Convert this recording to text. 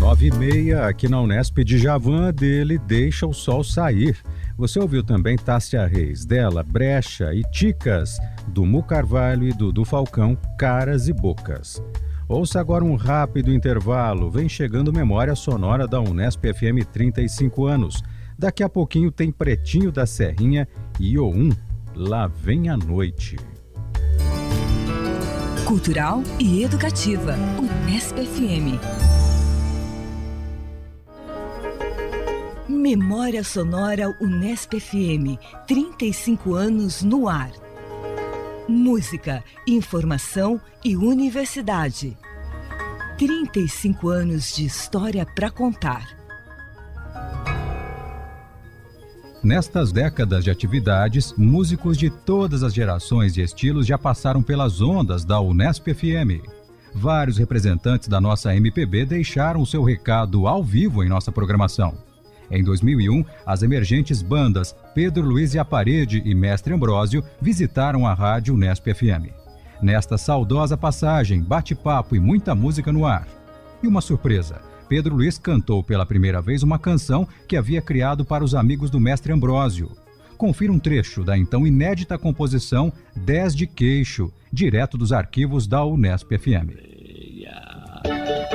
9h30, aqui na Unesp, Djavan, dele Deixa o Sol Sair. Você ouviu também Tássia Reis, dela Brecha e Ticas, do Mu Carvalho e do Falcão, Caras e Bocas. Ouça agora um rápido intervalo, vem chegando Memória Sonora da Unesp FM 35 anos. Daqui a pouquinho tem Pretinho da Serrinha e O1, Lá Vem a Noite. Cultural e educativa, Unesp FM. Memória Sonora Unesp FM, 35 anos no ar. Música, informação e universidade. 35 anos de história para contar. Nestas décadas de atividades, músicos de todas as gerações e estilos já passaram pelas ondas da Unesp FM. Vários representantes da nossa MPB deixaram o seu recado ao vivo em nossa programação. Em 2001, as emergentes bandas Pedro Luiz e a Parede e Mestre Ambrósio visitaram a rádio Unesp FM. Nesta saudosa passagem, bate-papo e muita música no ar. E uma surpresa, Pedro Luiz cantou pela primeira vez uma canção que havia criado para os amigos do Mestre Ambrósio. Confira um trecho da então inédita composição 10 de Queixo, direto dos arquivos da Unesp FM.